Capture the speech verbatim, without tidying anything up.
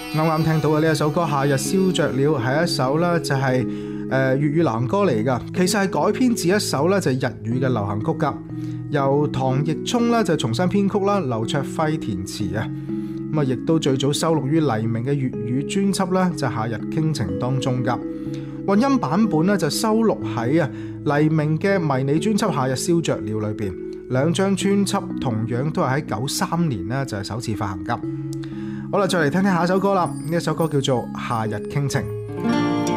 啱啱聽到嘅呢一首歌《夏日燒着了》係一首咧就係誒粵語流行歌嚟噶，其實係改編自一首咧就係日語嘅流行曲噶，由唐奕聰咧就重新編曲啦，劉卓輝填詞啊，咁啊亦都最早收錄於黎明嘅粵語專輯咧就係《夏日傾情》當中噶，混音版本咧就收錄喺啊黎明嘅迷你專輯《夏日燒着了》裏邊，兩張專輯同樣都係喺九三年咧就係首次發行噶。好啦，再嚟聽聽下一首歌啦，呢一首歌叫做《夏日傾情》。